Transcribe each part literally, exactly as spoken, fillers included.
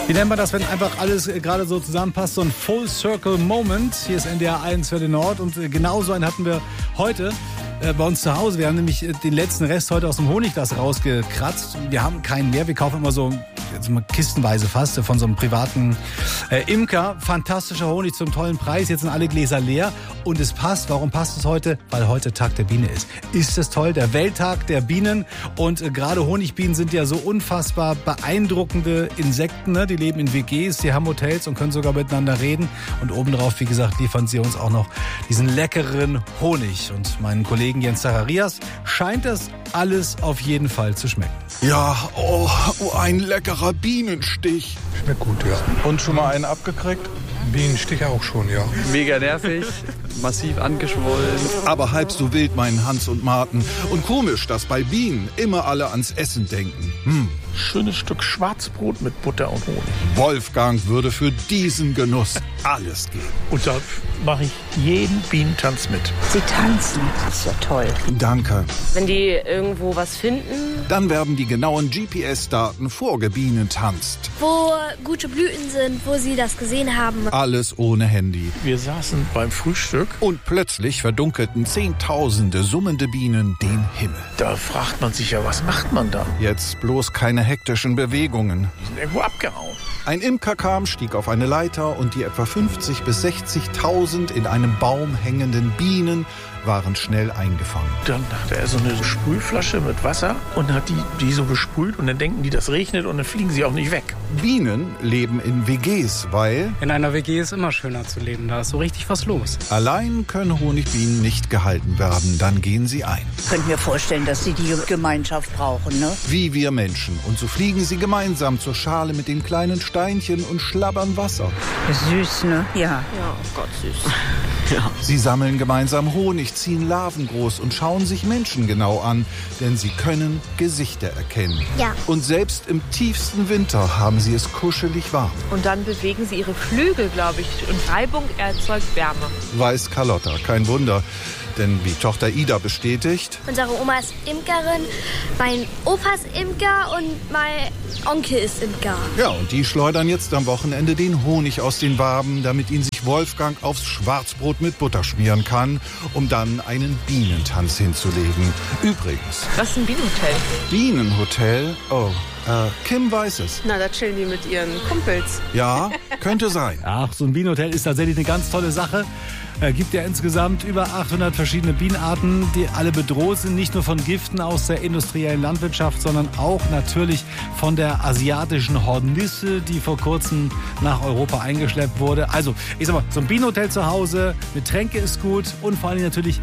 Wie nennt man das, wenn einfach alles gerade so zusammenpasst? So ein Full Circle Moment. Hier ist N D R eins für den Nord und genau so einen hatten wir heute äh, bei uns zu Hause. Wir haben nämlich den letzten Rest heute aus dem Honiglas rausgekratzt. Wir haben keinen mehr. Wir kaufen immer so jetzt mal kistenweise fast von so einem privaten äh, Imker. Fantastischer Honig zum tollen Preis. Jetzt sind alle Gläser leer und es passt. Warum passt es heute? Weil heute Tag der Biene ist. Ist es toll? Der Welttag der Bienen. Und äh, gerade Honigbienen sind ja so unfassbar beeindruckende Insekten. Ne? Die leben in W Gs, die haben Hotels und können sogar miteinander reden. Und obendrauf, wie gesagt, liefern sie uns auch noch diesen leckeren Honig. Und meinen Kollegen Jens Zacharias scheint das alles auf jeden Fall zu schmecken. Ja, oh, oh, ein leckerer Bienenstich. Schmeckt gut, ja. Und schon mal einen abgekriegt? Bienenstich auch schon, ja. Mega nervig, massiv angeschwollen. Aber halb so wild meinen Hans und Martin. Und komisch, dass bei Bienen immer alle ans Essen denken. Hm. Schönes Stück Schwarzbrot mit Butter und Honig. Wolfgang würde für diesen Genuss alles geben. Und da mache ich jeden Bienentanz mit. Sie tanzen, das ist ja toll. Danke. Wenn die irgendwo was finden, Dann werden die genauen G P S-Daten vorgebienentanzt. Wo gute Blüten sind, wo sie das gesehen haben. Alles ohne Handy. Wir saßen beim Frühstück. Und plötzlich verdunkelten Zehntausende summende Bienen den Himmel. Da fragt man sich ja, was macht man da? Jetzt bloß keine hektischen Bewegungen. Die sind irgendwo abgehauen. Ein Imker kam, stieg auf eine Leiter und die etwa fünfzig bis sechzigtausend in einem Baum hängenden Bienen waren schnell eingefangen. Dann hat er so eine Sprühflasche mit Wasser und hat die, die so besprüht und dann denken die, das regnet und dann fliegen sie auch nicht weg. Bienen leben in W Gs, weil In einer W G ist immer schöner zu leben, da ist so richtig was los. allein können Honigbienen nicht gehalten werden, dann gehen sie ein. Ich könnte mir vorstellen, dass sie die Gemeinschaft brauchen, ne? Wie wir Menschen. Und so fliegen sie gemeinsam zur Schale mit den kleinen Steinchen und schlabbern Wasser. Süß, ne? Ja. ja, oh Gott, süß. Sie sammeln gemeinsam Honig, ziehen Larven groß und schauen sich Menschen genau an, denn sie können Gesichter erkennen. Ja. Und selbst im tiefsten Winter haben sie es kuschelig warm. Und dann bewegen sie ihre Flügel, glaube ich. Und Reibung erzeugt Wärme. Weiß Carlotta, kein Wunder. Denn wie Tochter Ida bestätigt, Unsere Oma ist Imkerin, mein Opa ist Imker und mein Onkel ist Imker. ja, und die schleudern jetzt am Wochenende den Honig aus den Waben, damit ihn sich Wolfgang aufs Schwarzbrot mit Butter schmieren kann, um dann einen Bienentanz hinzulegen. Übrigens, Was ist ein Bienenhotel? Bienenhotel, oh, äh, Kim weiß es. Na, da chillen die mit ihren Kumpels. Ja, könnte sein. Ach, so ein Bienenhotel ist tatsächlich eine ganz tolle Sache. Es gibt ja insgesamt über achthundert verschiedene Bienenarten, die alle bedroht sind, nicht nur von Giften aus der industriellen Landwirtschaft, sondern auch natürlich von der asiatischen Hornisse, die vor kurzem nach Europa eingeschleppt wurde. Also, ich sag mal, so ein Bienenhotel zu Hause mit Tränke ist gut und vor allem natürlich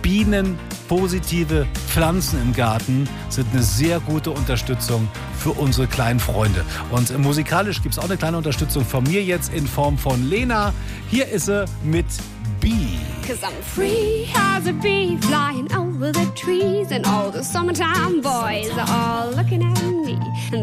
bienenpositive Pflanzen im Garten sind eine sehr gute Unterstützung für unsere kleinen Freunde. Und musikalisch gibt es auch eine kleine Unterstützung von mir jetzt in Form von Lena. Hier ist sie mit Bee. Cause I'm free as a bee flying over the trees, and all the summertime boys are all looking at me. And